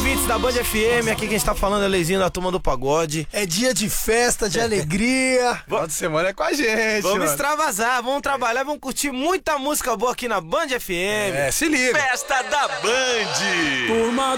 ouvintes da Band FM, aqui quem está falando é Leizinho da Turma do Pagode. É dia de festa, de alegria. Final de semana é com a gente, Vamos mano. extravasar, vamos trabalhar, vamos curtir muita música boa aqui na Band FM. É, se liga. Festa da Band. Turma